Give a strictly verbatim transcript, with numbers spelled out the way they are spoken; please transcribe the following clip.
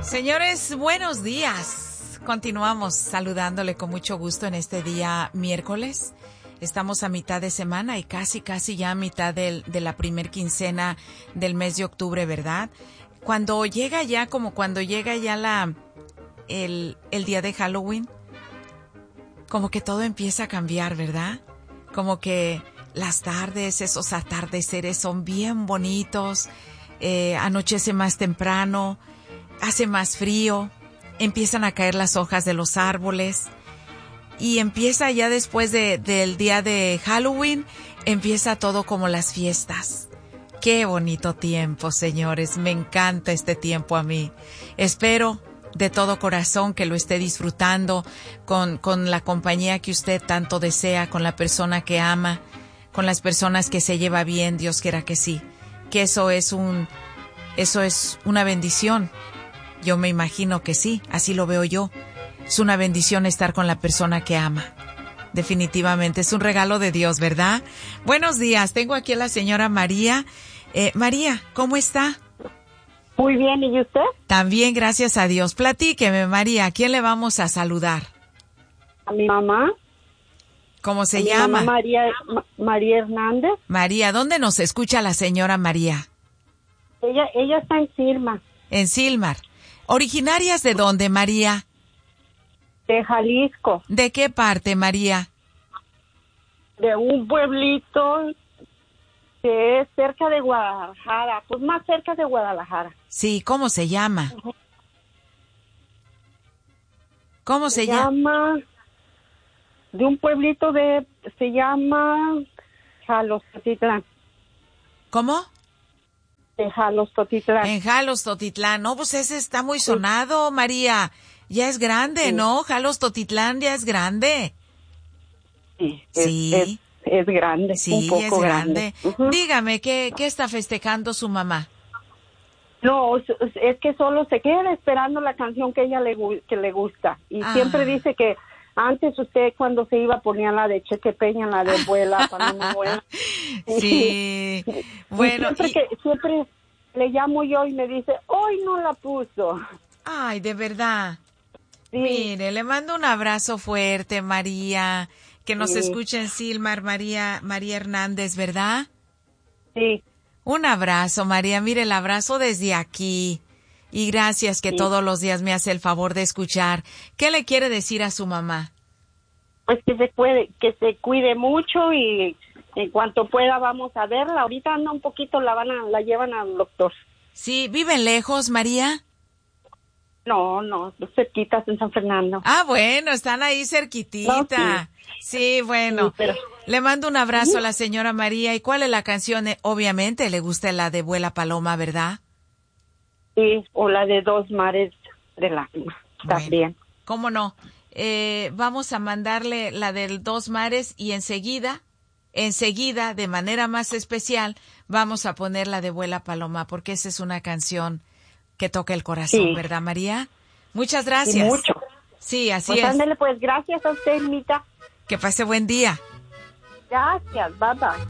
Señores, buenos días. Continuamos saludándole con mucho gusto en este día miércoles. Estamos a mitad de semana y casi, casi ya a mitad del, de la primer quincena del mes de octubre, ¿verdad? Cuando llega ya, como cuando llega ya la, el, el día de Halloween, como que todo empieza a cambiar, ¿verdad? Como que las tardes, esos atardeceres son bien bonitos, eh, anochece más temprano, hace más frío, empiezan a caer las hojas de los árboles y empieza ya después de, del día de Halloween, empieza todo como las fiestas. Qué bonito tiempo, señores, me encanta este tiempo a mí. Espero de todo corazón que lo esté disfrutando con, con la compañía que usted tanto desea, con la persona que ama, con las personas que se lleva bien, Dios quiera que sí, que eso es un, eso es una bendición. Yo me imagino que sí, así lo veo yo. Es una bendición estar con la persona que ama. Definitivamente es un regalo de Dios, ¿verdad? Buenos días, tengo aquí a la señora María. Eh, María, ¿cómo está? Muy bien, ¿y usted? También, gracias a Dios. Platíqueme, María, ¿a quién le vamos a saludar? A mi mamá. ¿Cómo se a llama? Mi mamá María, Ma- María Hernández. María, ¿dónde nos escucha la señora María? Ella, ella está en Silma. En Silmar. ¿Originarias de dónde, María? De Jalisco. ¿De qué parte, María? De un pueblito que es cerca de Guadalajara, pues más cerca de Guadalajara. Sí, ¿cómo se llama? ¿Cómo se, Se llama? llama, de un pueblito de, se llama Jalostotitlán. ¿Cómo? De Jalostotitlán. En Jalos, Totitlán. No, pues ese está muy sonado, María. Ya es grande, Sí. ¿no? Jalos, Totitlán ya es grande. Sí, Sí. Es, es, es grande, Sí, un poco es grande. Ujú. Dígame, ¿qué, ¿qué está festejando su mamá? No, es, es que solo se queda esperando la canción que ella le gu- que le gusta y Ah. siempre dice que antes usted cuando se iba ponía la de Cheque Peña, la de Vuela, Paloma Vuela. Sí. Bueno, y siempre y- que siempre le llamo yo y me dice, hoy no la puso. Ay, de verdad. Sí, Mire, le mando un abrazo fuerte, María. Que nos Sí. escuche en Silmar, María, María Hernández, ¿verdad? sí, Un abrazo, María. Mire, el abrazo desde aquí. Y gracias que Sí. todos los días me hace el favor de escuchar. ¿Qué le quiere decir a su mamá? pues que se puede, que se cuide mucho y en cuanto pueda vamos a verla. Ahorita anda un poquito, la van a, la llevan al doctor. Sí, ¿viven lejos, María? No, no, cerquitas en San Fernando. Ah, bueno, están ahí cerquitita. No, Sí, bueno. Sí, pero- Le mando un abrazo a la señora María. ¿Y cuál es la canción? Eh, Obviamente le gusta la de Vuela Paloma, ¿verdad? Sí, o la de Dos Mares de Lágrimas, también. ¿Cómo no? Eh, vamos a mandarle la del Dos Mares y enseguida, enseguida, de manera más especial, vamos a poner la de Vuela Paloma, porque esa es una canción que toca el corazón, Sí. ¿verdad, María? Muchas Y gracias. mucho. Sí, así Pues es. ándale, pues gracias a usted, Mita. Que pase buen día. Gracias, bye bye.